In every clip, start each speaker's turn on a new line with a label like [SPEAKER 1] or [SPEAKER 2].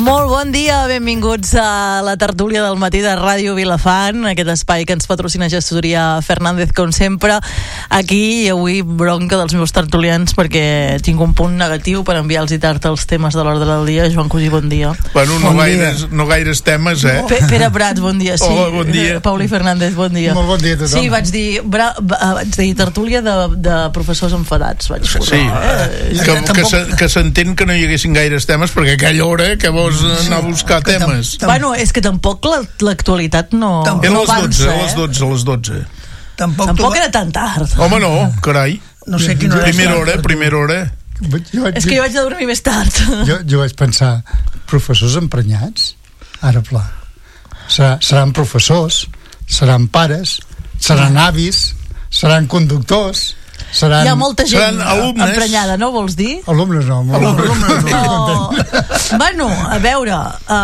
[SPEAKER 1] Molt bon dia, benvinguts a la tertúlia del matí de Ràdio Vilafant, aquest espai que ens patrocina Gestoria Fernández, com sempre, aquí, i avui bronca dels meus tertulians perquè tinc un punt negatiu per enviar-los i tard els temes de l'ordre del dia. Joan Cosí, bon dia.
[SPEAKER 2] Bueno, no gaires temes, eh?
[SPEAKER 1] Pere Prats, bon dia. Sí.
[SPEAKER 2] Hola, bon dia.
[SPEAKER 1] Pauli Fernández, bon dia.
[SPEAKER 3] Molt bon dia a tothom.
[SPEAKER 1] Sí, vaig dir tertúlia de professors enfadats. Vaig posar,
[SPEAKER 2] que s'entén que no hi haguessin gaires temes perquè a aquella hora que vols anar a buscar temes.
[SPEAKER 1] Bueno, és que tampoc l'actualitat no avança.
[SPEAKER 2] A les 12.
[SPEAKER 1] Tampoc era tan tard.
[SPEAKER 2] Home, no, carai.
[SPEAKER 3] No sé quina hora.
[SPEAKER 2] Primera hora.
[SPEAKER 1] És que jo vaig de dormir més tard.
[SPEAKER 3] Jo vaig pensar, professors emprenyats? Ara pla. Seran professors, seran pares, seran avis, seran conductors,
[SPEAKER 1] hi ha molta gent
[SPEAKER 2] emprenyada,
[SPEAKER 1] no vols dir?
[SPEAKER 3] Alumnes no.
[SPEAKER 1] Bueno, a veure,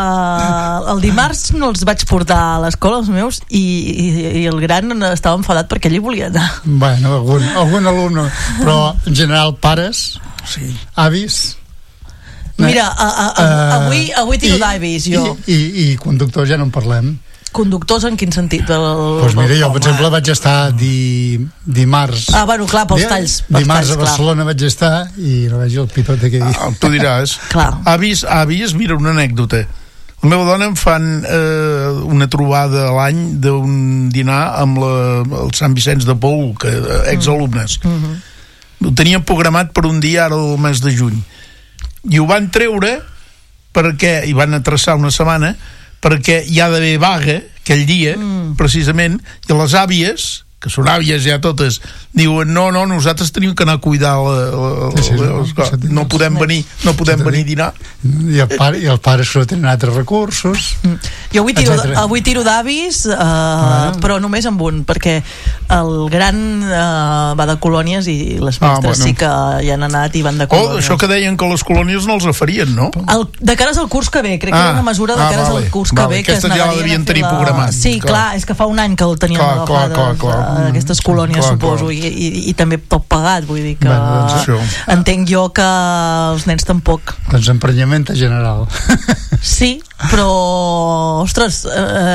[SPEAKER 1] el dimarts no els vaig portar a l'escola, els meus, i el gran estava enfadat perquè ell hi volia anar.
[SPEAKER 3] Bueno, algun alumne, però en general pares, avis...
[SPEAKER 1] Mira, avui tiro d'avis, jo.
[SPEAKER 3] I conductors ja no en parlem.
[SPEAKER 1] Conductors en quin sentit?
[SPEAKER 3] Doncs mira, jo per exemple vaig estar dimarts...
[SPEAKER 1] bueno, clar, pels talls.
[SPEAKER 3] Dimarts a Barcelona vaig estar i no veig el pitot aquell dia.
[SPEAKER 2] Tu diràs. Avis, mira, una anècdota. La meva dona em fan una trobada a l'any d'un dinar amb el Sant Vicenç de Paül, exalumnes. Ho tenien programat per un dia ara el mes de juny. I ho van treure perquè hi van traçar una setmana perquè hi ha d'haver vaga aquell dia, precisament, i les àvies, que són àvies ja totes, diuen, no, nosaltres tenim que anar a cuidar no podem venir a dinar.
[SPEAKER 3] I els pares no tenen altres recursos.
[SPEAKER 1] Jo avui tiro d'avis, però només amb un, perquè el gran va de colònies i les mestres sí que hi han anat i van de colònies.
[SPEAKER 2] Això que deien que les colònies no els farien, no?
[SPEAKER 1] De cares al curs que ve, crec que era una mesura de cares al curs que ve.
[SPEAKER 2] Aquesta ja la devien tenir programat.
[SPEAKER 1] Sí, clar, és que fa un any que el tenien agafades aquestes colònies, suposo, i també tot pagat, vull dir que entenc jo que els nens tampoc.
[SPEAKER 3] Doncs emprenyament general.
[SPEAKER 1] Sí, però ostres,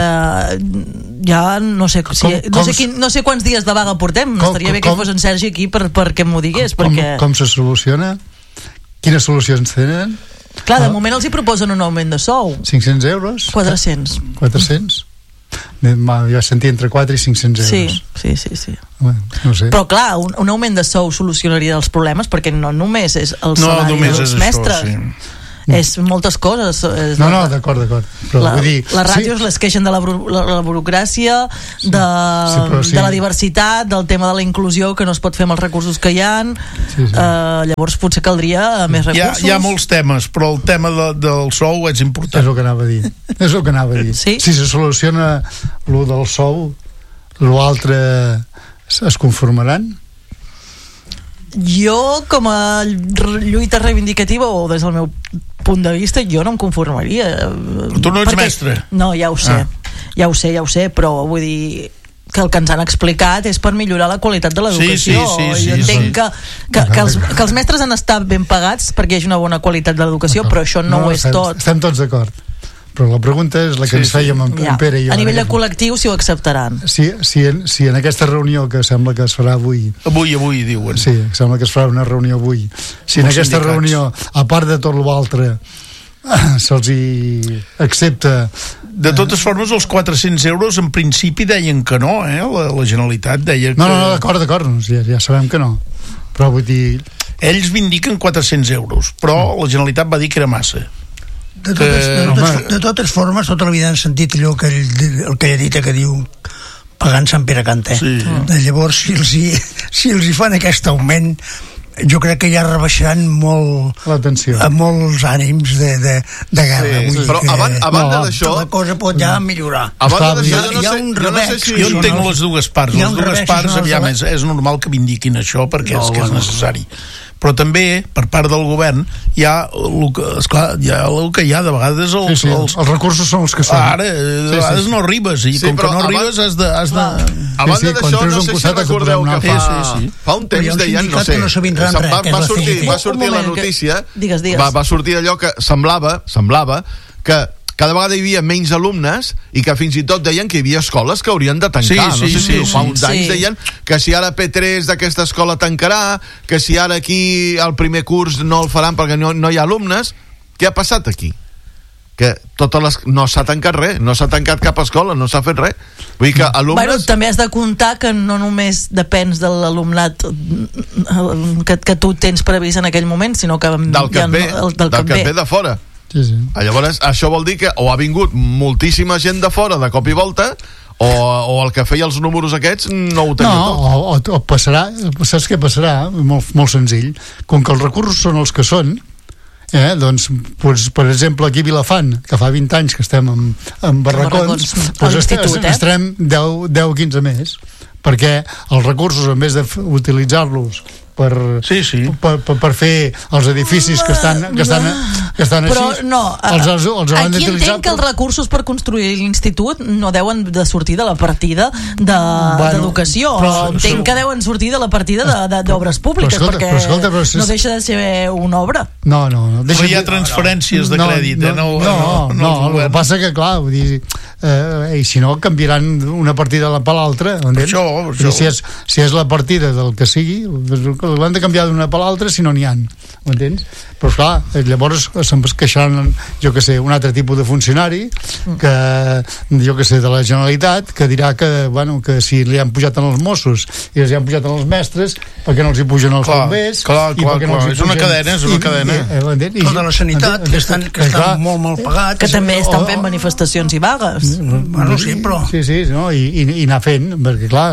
[SPEAKER 1] ja no sé quants dies de vaga portem. Estaria bé que fos en Sergi aquí perquè m'ho digués.
[SPEAKER 3] Com se soluciona? Quines solucions tenen?
[SPEAKER 1] Clar, de moment els hi proposen un augment de sou.
[SPEAKER 3] 500 euros?
[SPEAKER 1] 400.
[SPEAKER 3] 400? Jo sentia entre 4 i 500 euros.
[SPEAKER 1] Sí.
[SPEAKER 3] Bueno, no sé.
[SPEAKER 1] Però clar, un augment de sou solucionaria els problemes, perquè no només és el salari dels mestres. És moltes coses.
[SPEAKER 3] No, d'acord. Però vull dir,
[SPEAKER 1] les ràdios les queixen de la burocràcia, de la diversitat, del tema de la inclusió, que no es pot fer amb els recursos que hi ha. Llavors potser caldria més recursos.
[SPEAKER 2] Hi ha molts temes, però el tema del sou és important.
[SPEAKER 3] És el que anava a dir.
[SPEAKER 1] Sí?
[SPEAKER 3] Si se soluciona lo del sou, l'altre es conformaran?
[SPEAKER 1] Jo, com a lluita reivindicativa, o des del meu punt de vista, jo no em conformaria.
[SPEAKER 2] Però tu no ets mestre.
[SPEAKER 1] No, ja ho sé, però vull dir que el que ens han explicat és per millorar la qualitat de l'educació. Jo entenc que els mestres han estat ben pagats perquè hi hagi una bona qualitat de l'educació, però això no ho és tot.
[SPEAKER 3] Estem tots d'acord. Però la pregunta és la que ens fèiem en Pere i jo.
[SPEAKER 1] A nivell de col·lectiu, si ho acceptaran.
[SPEAKER 3] Si en aquesta reunió que sembla que es farà avui...
[SPEAKER 2] Avui, diuen.
[SPEAKER 3] Sí, sembla que es farà una reunió avui. Si en aquesta reunió, a part de tot l'altre, se'ls hi accepta...
[SPEAKER 2] De totes formes, els 400 euros, en principi, deien que no, la Generalitat deia que...
[SPEAKER 3] No, d'acord, ja sabem que no. Però vull dir...
[SPEAKER 2] Ells vindiquen 400 euros, però la Generalitat va dir que era massa.
[SPEAKER 4] De totes formes, tota la vida han sentit allò que el que ella ha dit, que diu pagant Sant Pere Canta. Llavors, si els hi fan aquest augment, jo crec que ja rebaixaran molt
[SPEAKER 3] l'atenció,
[SPEAKER 4] a molts ànims de guerra.
[SPEAKER 5] Però a banda d'això,
[SPEAKER 4] la cosa pot ja millorar.
[SPEAKER 5] A banda d'això,
[SPEAKER 4] hi ha un revés.
[SPEAKER 2] Jo entenc les dues parts. Les dues parts, aviam, és normal que vindiquin això perquè és necessari. Però també, per part del govern, hi ha el que hi ha de vegades
[SPEAKER 3] els recursos són els que són.
[SPEAKER 2] Ara, de vegades no arribes, i com que no arribes has de...
[SPEAKER 5] A banda d'això, no sé si recordeu que fa un temps deien, no sé, va sortir la notícia, va sortir allò que semblava que cada vegada hi havia menys alumnes i que fins i tot deien que hi havia escoles que haurien de tancar. Fa uns anys deien que si ara P3 d'aquesta escola tancarà, que si ara aquí el primer curs no el faran perquè no hi ha alumnes. Què ha passat aquí? Que no s'ha tancat res, no s'ha tancat cap escola, no s'ha fet res. Vull dir que alumnes...
[SPEAKER 1] també has de comptar que no només depens de l'alumnat que tu tens previst en aquell moment, sinó que
[SPEAKER 5] del que ve de fora.
[SPEAKER 3] Sí.
[SPEAKER 5] Llavors, això vol dir que o ha vingut moltíssima gent de fora de cop i volta, o el que feia els números aquests no ho tenia tot.
[SPEAKER 3] O passarà, saps què passarà? Molt senzill. Com que els recursos són els que són, doncs, per exemple, aquí a Vilafant, que fa 20 anys que estem en barracons, estarem 10-15 més, perquè els recursos, en vez d'utilitzar-los per fer els edificis que estan
[SPEAKER 1] però
[SPEAKER 3] així,
[SPEAKER 1] no,
[SPEAKER 3] els han
[SPEAKER 1] aquí
[SPEAKER 3] d'utilitzar.
[SPEAKER 1] entenc que els recursos per construir l'institut no deuen de sortir de la partida d'educació, entenc que deuen sortir de la partida d'obres públiques, perquè no deixa de ser una obra.
[SPEAKER 3] No
[SPEAKER 2] hi ha transferències de crèdit.
[SPEAKER 3] No, el que passa que, clar, vull dir, i si no, canviaran una partida per l'altra. Si és la partida del que sigui, l'han de canviar d'una per l'altra si no n'hi ha, m'entens? Però clar, llavors se'n queixaran, jo que sé, un altre tipus de funcionari que, jo que sé, de la Generalitat, que dirà que si li han pujat els Mossos i els han pujat els mestres, perquè no els hi pugen els bombers?
[SPEAKER 2] Clar, és una cadena.
[SPEAKER 4] Tota la sanitat, que estan molt mal pagats,
[SPEAKER 1] que també estan fent manifestacions i vagues.
[SPEAKER 4] Sí, però...
[SPEAKER 3] Sí, i anar fent, perquè clar,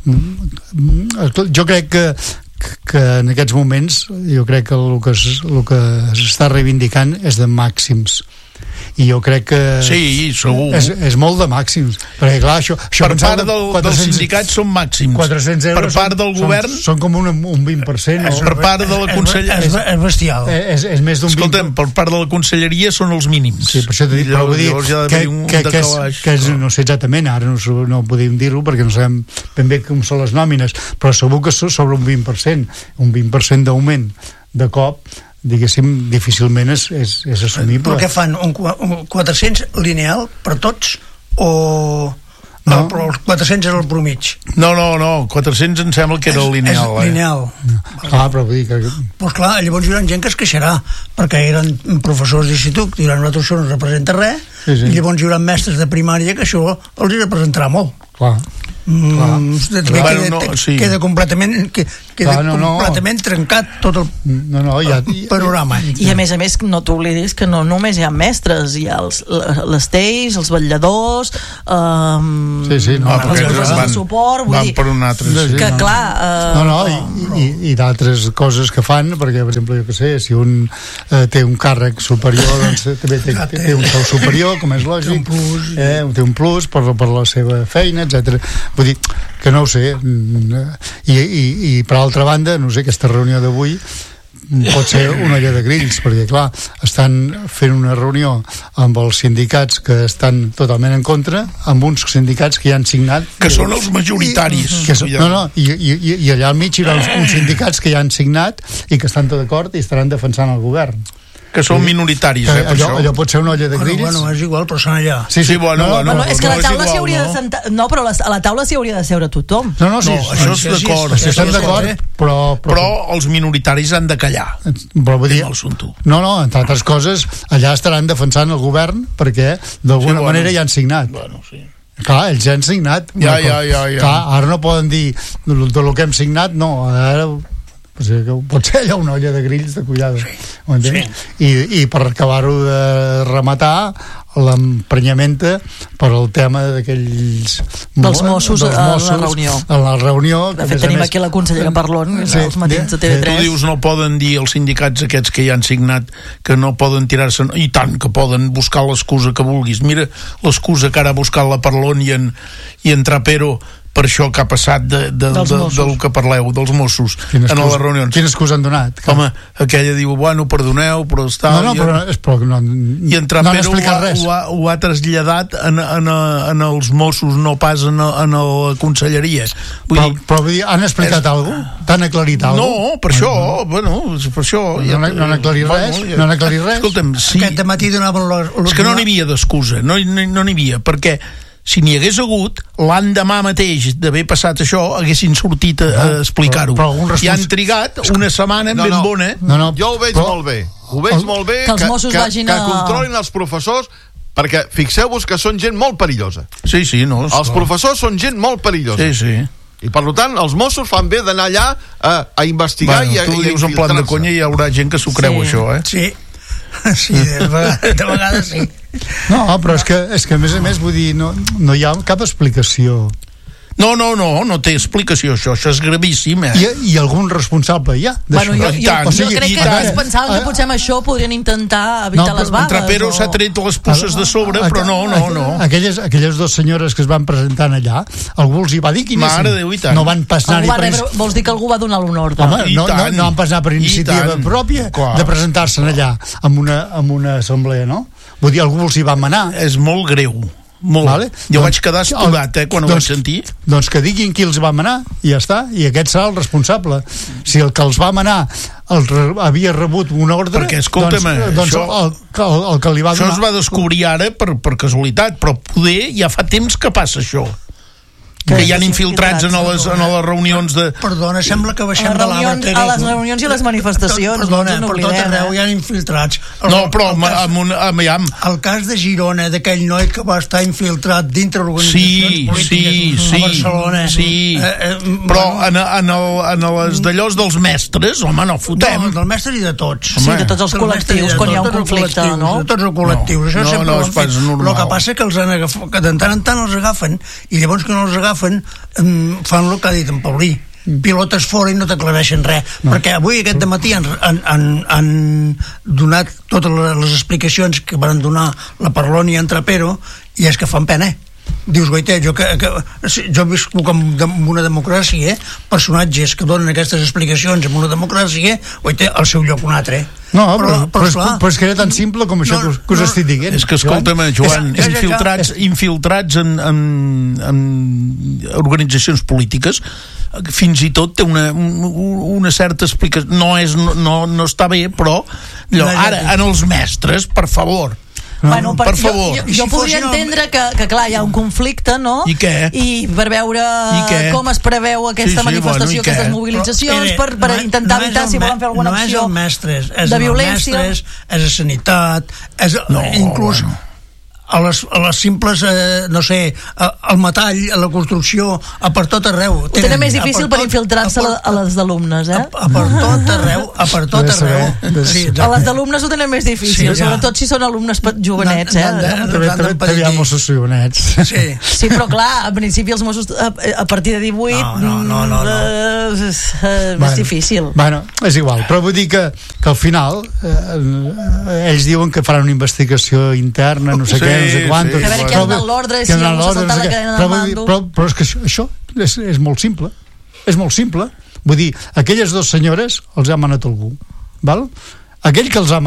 [SPEAKER 3] jo crec que en aquests moments jo crec que el que s'està reivindicant és de màxims, i jo crec que
[SPEAKER 2] segur
[SPEAKER 3] és molt de màxims, perquè clar, això
[SPEAKER 2] per part dels sindicats són màxims,
[SPEAKER 3] 400 euros
[SPEAKER 2] per part del govern
[SPEAKER 3] són com un 20%,
[SPEAKER 2] per part de la conselleria
[SPEAKER 4] és bestial,
[SPEAKER 3] és més d'un 20%.
[SPEAKER 2] Escolta'm, per part de la conselleria són els mínims.
[SPEAKER 3] Sí, per això t'he dit, però vull dir que no sé exactament, ara no podem dir-ho perquè no sabem ben bé com són les nòmines, però segur que sobre un 20% d'augment de cop, diguéssim, difícilment és assumible.
[SPEAKER 4] Però què fan? Un 400 lineal per tots? O... No, però els 400 és el promig.
[SPEAKER 2] No, 400 em sembla que era el lineal.
[SPEAKER 4] És lineal.
[SPEAKER 3] Però vull dir que...
[SPEAKER 4] Doncs clar, llavors hi haurà gent que es queixarà, perquè eren professors d'institut, diran, nosaltres això no representa res, i llavors hi haurà mestres de primària que això els hi representarà molt.
[SPEAKER 3] Clar.
[SPEAKER 4] Queda completament completament trencat tot el panorama.
[SPEAKER 1] I a més no t'oblidis que no només hi ha mestres, hi ha les TEIs, els vetlladors,
[SPEAKER 3] els
[SPEAKER 1] de suport, vull dir
[SPEAKER 2] per un altre,
[SPEAKER 1] que clar
[SPEAKER 3] i d'altres coses que fan, perquè per exemple, jo que sé, si un té un càrrec superior, doncs també té un sou superior, com és lògic, té un plus per la seva feina, etc. Vull dir que no ho sé, i per altra banda, no sé, aquesta reunió d'avui pot ser una olla de grills, perquè clar, estan fent una reunió amb els sindicats que estan totalment en contra, amb uns sindicats que ja han signat,
[SPEAKER 2] que són els majoritaris,
[SPEAKER 3] i allà al mig hi ha uns sindicats que ja han signat i que estan tot d'acord i estaran defensant el govern,
[SPEAKER 2] que són minoritaris, per
[SPEAKER 3] allò pot ser una olla de grills.
[SPEAKER 4] Bueno, és igual, però són allà.
[SPEAKER 2] Sí, bueno,
[SPEAKER 1] és que a la taula s'hi hauria de sentar... No, però a la taula s'hi hauria de seure tothom.
[SPEAKER 3] No,
[SPEAKER 2] això és d'acord.
[SPEAKER 3] Estem d'acord,
[SPEAKER 2] però els minoritaris han de callar.
[SPEAKER 3] Però vull dir... No, entre altres coses, allà estaran defensant el govern perquè d'alguna manera ja han signat.
[SPEAKER 2] Bueno, sí.
[SPEAKER 3] Clar, ells ja han signat.
[SPEAKER 2] Ja.
[SPEAKER 3] Clar, ara no poden dir del que hem signat, no, ara... pot ser allà una olla de grills de cuidado, i per acabar-ho de rematar, l'emprenyamenta per el tema d'aquells
[SPEAKER 1] dels Mossos a la reunió. De fet, tenim aquí la consellera Parlon, els matins de TV3.
[SPEAKER 2] Tu dius, no poden dir els sindicats aquests que ja han signat que no poden tirar-se, i tant que poden buscar l'excusa que vulguis. Mira l'excusa que ara ha buscat la Parlon i en Trapero per això que ha passat del que parleu, dels Mossos, en les reunions.
[SPEAKER 3] Quina excusa han donat?
[SPEAKER 2] Home, aquella diu, bueno, perdoneu, però està... I en Trapero ho ha traslladat en els Mossos, no pas en la conselleria.
[SPEAKER 3] Però vull dir, han explicat alguna cosa? T'han aclarit alguna cosa?
[SPEAKER 2] No, per això, bueno, per això...
[SPEAKER 3] No han aclarit res? No han aclarit res?
[SPEAKER 2] Escolta'm, sí...
[SPEAKER 4] Aquest matí donaven...
[SPEAKER 2] És que no n'hi havia d'excusa, no n'hi havia, perquè si n'hi hagués hagut, l'endemà mateix d'haver passat això, haguessin sortit a explicar-ho. I han trigat una setmana ben bona.
[SPEAKER 5] Jo ho veig molt bé. Ho veig molt bé que controlin els professors, perquè fixeu-vos que són gent molt perillosa.
[SPEAKER 2] Sí, no.
[SPEAKER 5] Els professors són gent molt perillosa.
[SPEAKER 2] Sí.
[SPEAKER 5] I per tant, els Mossos fan bé d'anar allà a investigar i a
[SPEAKER 2] infiltrar-se. Tu dius en plan de conya i hi haurà gent que s'ho creu, això, eh?
[SPEAKER 4] Sí, de vegades sí.
[SPEAKER 3] No, però és que a més vull dir, no hi ha cap explicació.
[SPEAKER 2] No té explicació, això és gravíssim,
[SPEAKER 3] I algun responsable hi ha?
[SPEAKER 1] Bueno, jo crec que ells pensaven que potser amb això podrien intentar evitar les vagues.
[SPEAKER 2] Trapero s'ha tret les puces de sobre, però no.
[SPEAKER 3] Aquelles dues senyores que es van presentar allà, algú els hi va dir que no van pas anar-hi
[SPEAKER 1] vols dir que algú va donar l'honor?
[SPEAKER 3] No van pas anar per iniciativa pròpia de presentar-se allà en una assemblea, no? Vull dir, algú els hi va manar.
[SPEAKER 2] És molt greu. Molt. Vale? Jo vaig quedar estudat quan ho vaig sentir.
[SPEAKER 3] Doncs que diguin qui els va manar i ja està, i aquest serà el responsable. Si el que els va manar havia rebut una ordre,
[SPEAKER 2] perquè escolta'm,
[SPEAKER 3] el que li va donar...
[SPEAKER 2] Això es va descobrir ara per casualitat, però poder ja fa temps que passa això, que hi ha infiltrats en les reunions de...
[SPEAKER 4] Perdona, sembla que baixem de l'arbre.
[SPEAKER 1] A les reunions i les manifestacions.
[SPEAKER 4] Perdona, per tot arreu hi ha infiltrats.
[SPEAKER 2] No, però
[SPEAKER 4] el cas de Girona, d'aquell noi que va estar infiltrat dintre l'organitzacions polítiques a Barcelona.
[SPEAKER 2] Sí, però en les d'allòs dels mestres, home, no fotem.
[SPEAKER 4] Dels mestres i de tots.
[SPEAKER 1] Sí, de tots els col·lectius, quan hi ha un conflicte, no?
[SPEAKER 4] De tots els col·lectius, això sempre ho han fet. El que passa és que de tant en tant els agafen, i llavors que no els agafen fan el que ha dit en Paulí, pilotes fora i no t'aclareixen res, perquè avui aquest dematí han donat totes les explicacions que van donar la Parloni i en Trapero, i és que fan pena. Dius, goite, jo visc en una democràcia, personatges que donen aquestes explicacions en una democràcia, goite, al seu lloc un altre.
[SPEAKER 3] No, però és que era tan simple com això que us estic dient.
[SPEAKER 2] És que, escolta'm, Joan, infiltrats en organitzacions polítiques, fins i tot té una certa explicació. No està bé, però ara, en els mestres, per favor.
[SPEAKER 1] Bueno,
[SPEAKER 2] per favor.
[SPEAKER 1] Jo podria entendre que clar, hi ha un conflicte, no?
[SPEAKER 2] I què?
[SPEAKER 1] I per veure com es preveu aquesta manifestació, aquestes mobilitzacions, per intentar evitar si volen fer alguna acció de violència.
[SPEAKER 4] No és els mestres, és la sanitat, és inclús a les simples, no sé, al metall, a la construcció, per tot arreu.
[SPEAKER 1] Ho tenen més difícil per infiltrar-se a les d'alumnes, eh?
[SPEAKER 4] Per tot arreu.
[SPEAKER 1] A les d'alumnes ho tenen més difícil, sobretot si són alumnes jovenets, eh?
[SPEAKER 3] També hi ha Mossos jovenets.
[SPEAKER 1] Sí, però clar, a principi els Mossos a partir de 18 és difícil.
[SPEAKER 3] Bueno, és igual, però vull dir que al final ells diuen que faran una investigació interna, no sé què, no sé quantos.
[SPEAKER 1] A veure qui ha donat l'ordre, si algú s'ha saltat la cadena de mando.
[SPEAKER 3] Però és que això és molt simple. És molt simple. Vull dir, aquelles dues senyores els ha manat algú. Val? Aquell que els ha